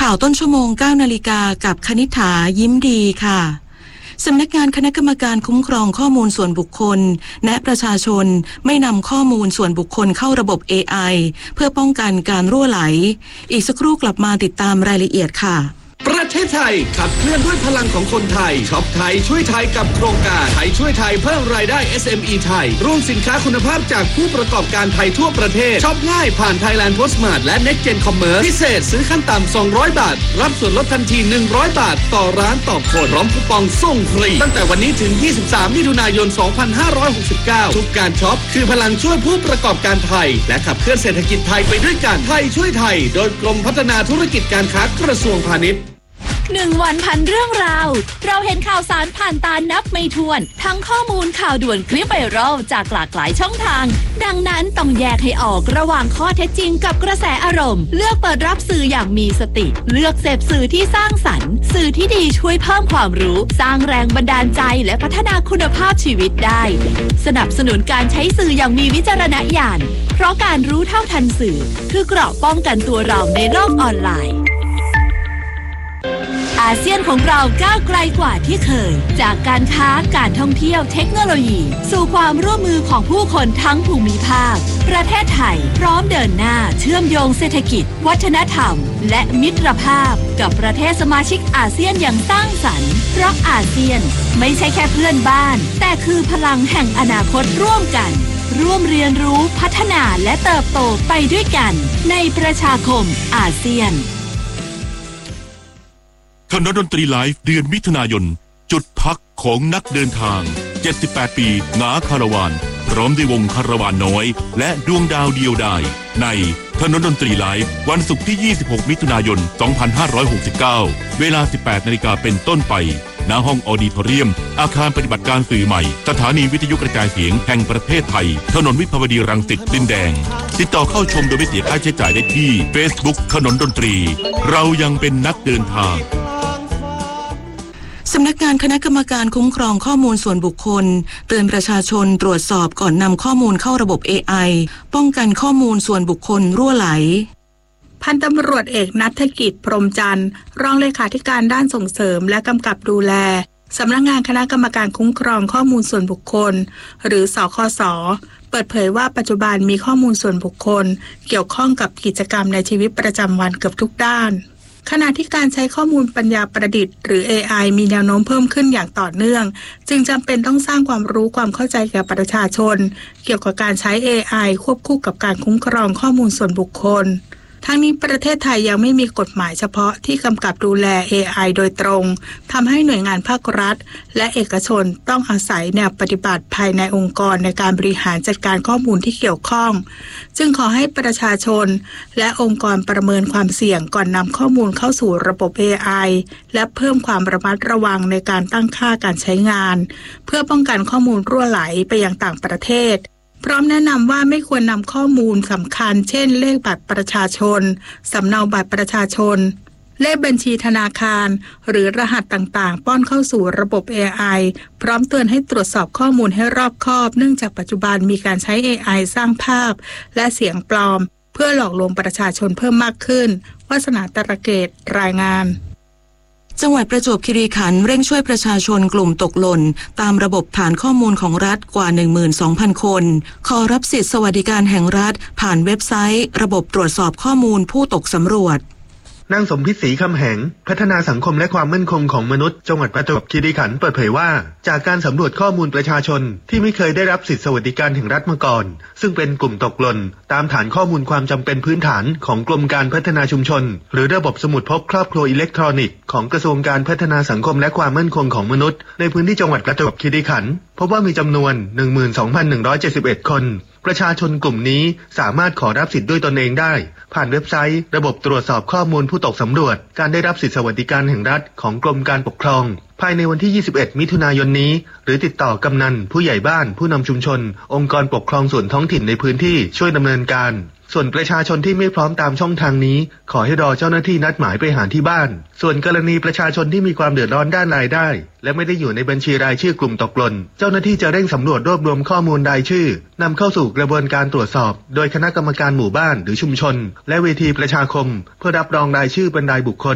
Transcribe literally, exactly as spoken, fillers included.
ข่าวต้นชั่วโมง เก้านาฬิกากับคณิษฐายิ้มดีค่ะสำนักงานคณะกรรมการคุ้มครองข้อมูลส่วนบุคคลแนะประชาชนไม่นำข้อมูลส่วนบุคคลเข้าระบบ เอ ไอ เพื่อป้องกันการรั่วไหลอีกสักครู่กลับมาติดตามรายละเอียดค่ะประเทศไทยขับเคลื่อนด้วยพลังของคนไทยช็อปไทยช่วยไทยกับโครงการไทยช่วยไทยเพิ่มรายได้ เอส เอ็ม อี ไทยร่วมสินค้าคุณภาพจากผู้ประกอบการไทยทั่วประเทศช็อปง่ายผ่าน Thailand Postmart และ Next Gen Commerce พิเศษซื้อขั้นต่ำสองร้อยบาทรับส่วนลดทันทีหนึ่งร้อยบาทต่อร้านต่อคนพร้อมคูปองส่งฟรีตั้งแต่วันนี้ถึงยี่สิบสามมิถุนายนสองพันห้าร้อยหกสิบเก้าทุกการช็อปคือพลังช่วยผู้ประกอบการไทยและขับเคลื่อนเศรษฐกิจไทยไปด้วยกันไทยช่วยไทยโดยกรมพัฒนาธุรกิจการค้ากระทรวงพาณิชย์หนึ่งวันพันเรื่องราวเราเห็นข่าวสารผ่านตานับไม่ถ้วนทั้งข้อมูลข่าวด่วนคลิปไวรัลจากหลากหลายช่องทางดังนั้นต้องแยกให้ออกระหว่างข้อเท็จจริงกับกระแสอารมณ์เลือกเปิดรับสื่ออย่างมีสติเลือกเสพสื่อที่สร้างสรรค์สื่อที่ดีช่วยเพิ่มความรู้สร้างแรงบันดาลใจและพัฒนาคุณภาพชีวิตได้สนับสนุนการใช้สื่ออย่างมีวิจารณญาณเพราะการรู้เท่าทันสื่อคือเกราะป้องกันตัวเราในโลกออนไลน์อาเซียนของเราก้าวไกลกว่าที่เคยจากการค้าการท่องเที่ยวเทคโนโลยีสู่ความร่วมมือของผู้คนทั้งภูมิภาคประเทศไทยพร้อมเดินหน้าเชื่อมโยงเศรษฐกิจวัฒนธรรมและมิตรภาพกับประเทศสมาชิกอาเซียนอย่างสร้างสรรค์เพราะอาเซียนไม่ใช่แค่เพื่อนบ้านแต่คือพลังแห่งอนาคตร่วมกันร่วมเรียนรู้พัฒนาและเติบโตไปด้วยกันในประชาคมอาเซียนคณะดนตรีไลฟ์เดือนมิถุนายนจุดพักของนักเดินทางเจ็ดสิบแปดปีหงาคาราวานพร้อมด้วยวงคาราวานน้อยและดวงดาวเดียวดายในถนนดนตรีไลฟ์วันศุกร์ที่ยี่สิบหกมิถุนายนสองพันห้าร้อยหกสิบเก้าเวลา สิบแปดนาฬิกาเป็นต้นไปณห้องออดิทอเรียมอาคารปฏิบัติการสื่อใหม่สถานีวิทยุกระจายเสียงแห่งประเทศไทยถนนวิภาวดีรังสิตดินแดงติดต่อเข้าชมโดยไม่เสียค่าใช้จ่ายได้ที่ Facebook ถนนดนตรีเรายังเป็นนักเดินทางสำนักงานคณะกรรมการคุ้มครองข้อมูลส่วนบุคคลเตือนประชาชนตรวจสอบก่อนนำข้อมูลเข้าระบบ เอ ไอ ป้องกันข้อมูลส่วนบุคคลรั่วไหลพันตำรวจเอกณัฐกิจพรหมจันทร์รองเลขาธิการด้านส่งเสริมและกำกับดูแลสำนักงานคณะกรรมการคุ้มครองข้อมูลส่วนบุคคลหรือสคส.เปิดเผยว่าปัจจุบันมีข้อมูลส่วนบุคคลเกี่ยวข้องกับกิจกรรมในชีวิตประจำวันเกือบทุกด้านขณะที่การใช้ข้อมูลปัญญาประดิษฐ์หรือ เอ ไอ มีแนวโน้มเพิ่มขึ้นอย่างต่อเนื่องจึงจำเป็นต้องสร้างความรู้ความเข้าใจแก่ประชาชนเกี่ยวกับการใช้ เอ ไอ ควบคู่กับการคุ้มครองข้อมูลส่วนบุคคลทั้งนี้ประเทศไทยยังไม่มีกฎหมายเฉพาะที่กำกับดูแล เอ ไอ โดยตรงทำให้หน่วยงานภาครัฐและเอกชนต้องอาศัยแนวปฏิบัติภายในองค์กรในการบริหารจัดการข้อมูลที่เกี่ยวข้องจึงขอให้ประชาชนและองค์กรประเมินความเสี่ยงก่อนนำข้อมูลเข้าสู่ระบบ เอ ไอ และเพิ่มความระมัดระวังในการตั้งค่าการใช้งานเพื่อป้องกันข้อมูลรั่วไหลไปยังต่างประเทศพร้อมแนะนำว่าไม่ควรนำข้อมูลสำคัญเช่นเลขบัตรประชาชนสำเนาบัตรประชาชนเลขบัญชีธนาคารหรือรหัสต่างๆป้อนเข้าสู่ระบบ เอ ไอ พร้อมเตือนให้ตรวจสอบข้อมูลให้รอบคอบเนื่องจากปัจจุบันมีการใช้ เอ ไอ สร้างภาพและเสียงปลอมเพื่อหลอกลวงประชาชนเพิ่มมากขึ้นวาสนาตระเกตรายงานจังหวัดประจวบคีรีขันธ์เร่งช่วยประชาชนกลุ่มตกหล่นตามระบบฐานข้อมูลของรัฐกว่า หนึ่งหมื่นสองพัน คนขอรับสิทธิสวัสดิการแห่งรัฐผ่านเว็บไซต์ระบบตรวจสอบข้อมูลผู้ตกสำรวจนางสมพิษศรีคำแหงพัฒนาสังคมและความมั่นคงของมนุษย์จังหวัดประจวบคีรีขันธ์เปิดเผยว่าจากการสำรวจข้อมูลประชาชนที่ไม่เคยได้รับสิทธิสวัสดิการแห่งรัฐมาก่อนซึ่งเป็นกลุ่มตกหล่นตามฐานข้อมูลความจำเป็นพื้นฐานของกรมการพัฒนาชุมชนหรือระบบสมุดพกครอบครัวอิเล็กทรอนิกส์ของกระทรวงการพัฒนาสังคมและความมั่นคงของมนุษย์ในพื้นที่จังหวัดประจวบคีรีขันธ์พบว่ามีจำนวน หนึ่งหมื่นสองพันหนึ่งร้อยเจ็ดสิบเอ็ด คนประชาชนกลุ่มนี้สามารถขอรับสิทธิ์ด้วยตนเองได้ผ่านเว็บไซต์ระบบตรวจสอบข้อมูลผู้ตกสำรวจการได้รับสิทธิสวัสดิการแห่งรัฐของกรมการปกครองภายในวันที่ยี่สิบเอ็ดมิถุนายนนี้หรือติดต่อกำนันผู้ใหญ่บ้านผู้นำชุมชนองค์กรปกครองส่วนท้องถิ่นในพื้นที่ช่วยดำเนินการส่วนประชาชนที่ไม่พร้อมตามช่องทางนี้ขอให้รอเจ้าหน้าที่นัดหมายไปหาที่บ้านส่วนกรณีประชาชนที่มีความเดือดร้อนด้านรายได้และไม่ได้อยู่ในบัญชีรายชื่อกลุ่มตกหล่นเจ้าหน้าที่จะเร่งสำรวจรวบรวมข้อมูลรายชื่อนำเข้าสู่กระบวนการตรวจสอบโดยคณะกรรมการหมู่บ้านหรือชุมชนและเวทีประชาคมเพื่อรับรองรายชื่อเป็นรายบุคคล